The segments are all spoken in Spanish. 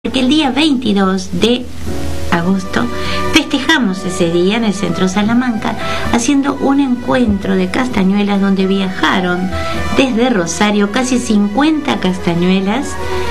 porque el día 22 de agosto festejamos ese día en el Centro Salamanca haciendo un encuentro de castañuelas donde viajaron desde Rosario casi 50 castañuelas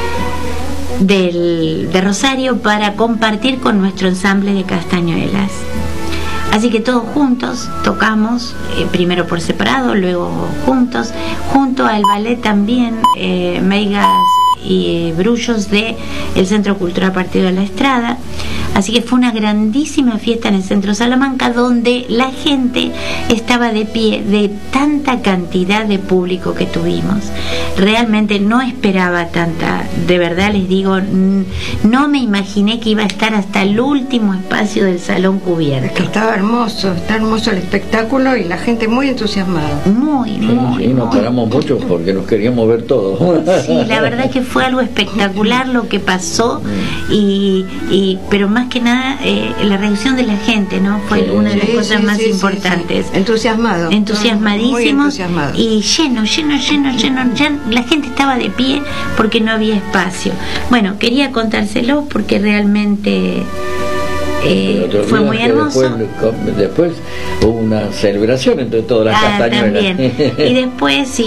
de Rosario para compartir con nuestro ensamble de castañuelas. Así que todos juntos tocamos, primero por separado, luego juntos, junto al ballet también, Meigas y Brullos de el Centro Cultural Partido de la Estrada. Así que fue una grandísima fiesta en el Centro Salamanca donde la gente estaba de pie de tanta cantidad de público que tuvimos. Realmente no esperaba tanta, de verdad les digo, no me imaginé que iba a estar hasta el último espacio del salón cubierto. Es que está hermoso el espectáculo y la gente muy entusiasmada. Muy. Nos paramos mucho porque nos queríamos ver todos. Sí, la verdad es que fue algo espectacular lo que pasó pero más que nada la reacción de la gente, ¿no? Fue una de las cosas más importantes. Sí. Entusiasmadísimos, muy entusiasmado. Y lleno, ya la gente estaba de pie porque no había espacio. Bueno, quería contárselo porque realmente fue muy hermoso. Después hubo una celebración entre todas las castañuelas. También. Y después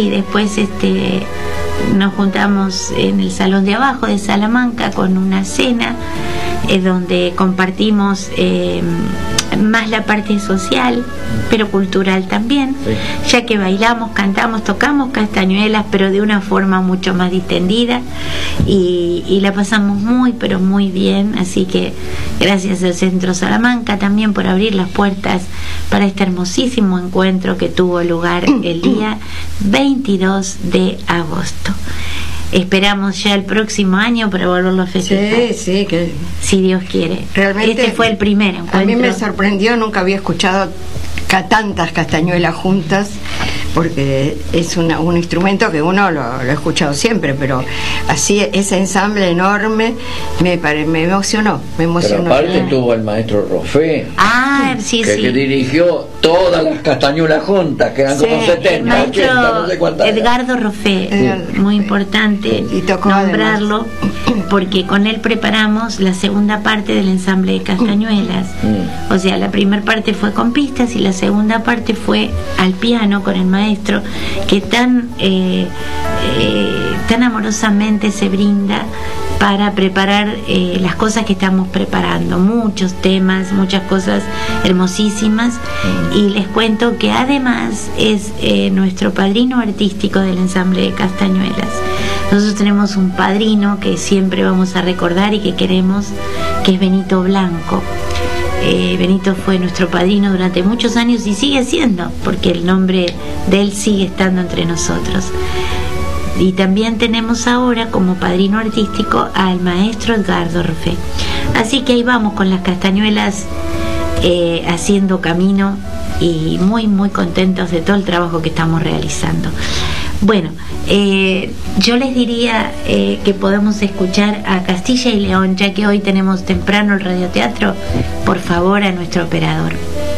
nos juntamos en el salón de abajo de Salamanca con una cena donde compartimos más la parte social, pero cultural también, ya que bailamos, cantamos, tocamos castañuelas, pero de una forma mucho más distendida y la pasamos pero muy bien. Así que gracias al Centro Salamanca también por abrir las puertas para este hermosísimo encuentro que tuvo lugar el día 22 de agosto. Esperamos ya el próximo año para volverlo a festejar. Sí, que si Dios quiere. Realmente este fue el primer encuentro. A mí me sorprendió, nunca había escuchado tantas castañuelas juntas, porque es un instrumento que uno lo ha escuchado siempre, pero así ese ensamble enorme me emocionó. Pero aparte tuvo el maestro Rofé, que dirigió todas las castañuelas juntas, que eran como 70, el maestro 80, no sé cuántas. Edgardo Rofé, muy importante nombrarlo, porque con él preparamos la segunda parte del ensamble de castañuelas. O sea, la primera parte fue con pistas y la segunda parte fue al piano con el maestro, que tan amorosamente se brinda para preparar las cosas que estamos preparando, muchos temas, muchas cosas hermosísimas. Y les cuento que además es nuestro padrino artístico del ensamble de castañuelas. Nosotros tenemos un padrino que siempre vamos a recordar y que queremos, que es Benito Blanco. Benito fue nuestro padrino durante muchos años y sigue siendo, porque el nombre de él sigue estando entre nosotros. Y también tenemos ahora como padrino artístico al maestro Edgardo Rofé. Así que ahí vamos con las castañuelas haciendo camino y muy contentos de todo el trabajo que estamos realizando. Bueno, yo les diría que podemos escuchar a Castilla y León, ya que hoy tenemos temprano el radioteatro. Por favor, a nuestro operador.